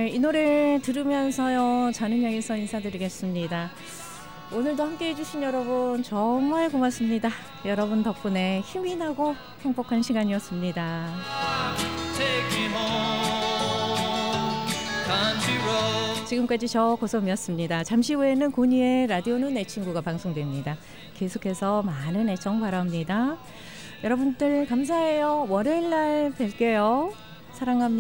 이 노래 들으면서요 저는 여기서 인사드리겠습니다. 오늘도 함께해 주신 여러분 정말 고맙습니다. 여러분 덕분에 힘이 나고 행복한 시간이었습니다. 지금까지 저 고솜이었습니다. 잠시 후에는 고니의 라디오는 내 친구가 방송됩니다. 계속해서 많은 애청 바랍니다. 여러분들 감사해요. 월요일 날 뵐게요. 사랑합니다.